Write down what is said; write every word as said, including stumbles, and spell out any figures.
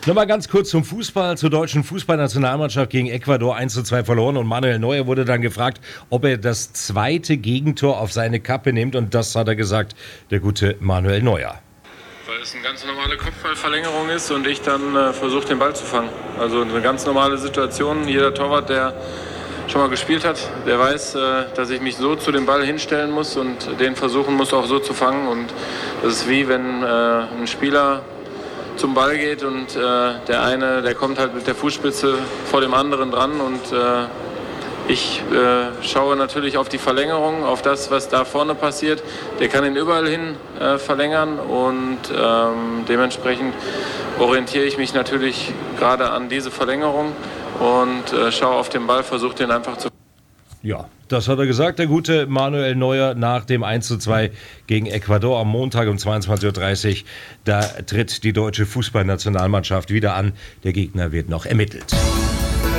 Nochmal ganz kurz zum Fußball, zur deutschen Fußballnationalmannschaft gegen Ecuador eins zu zwei verloren und Manuel Neuer wurde dann gefragt, ob er das zweite Gegentor auf seine Kappe nimmt und das hat er gesagt, der gute Manuel Neuer. Weil es eine ganz normale Kopfballverlängerung ist und ich dann äh, versuche, den Ball zu fangen. Also eine ganz normale Situation. Jeder Torwart, der schon mal gespielt hat, der weiß, äh, dass ich mich so zu dem Ball hinstellen muss und den versuchen muss, auch so zu fangen. Und das ist wie, wenn äh, ein Spieler zum Ball geht und äh, der eine, der kommt halt mit der Fußspitze vor dem anderen dran und äh, ich äh, schaue natürlich auf die Verlängerung, auf das, was da vorne passiert. Der kann ihn überall hin äh, verlängern und ähm, dementsprechend orientiere ich mich natürlich gerade an diese Verlängerung und äh, schaue auf den Ball, versuche den einfach zu... Ja, das hat er gesagt, der gute Manuel Neuer nach dem eins zu zwei gegen Ecuador am Montag um zweiundzwanzig Uhr dreißig. Da tritt die deutsche Fußballnationalmannschaft wieder an. Der Gegner wird noch ermittelt.